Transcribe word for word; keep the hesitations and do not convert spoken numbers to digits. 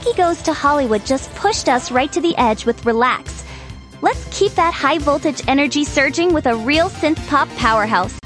Lucky Goes to Hollywood just pushed us right to the edge with Relax. Let's keep that high voltage energy surging with a real synth pop powerhouse.